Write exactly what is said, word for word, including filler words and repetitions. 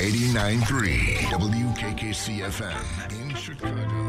eighty-nine point three W K K C F M in Chicago.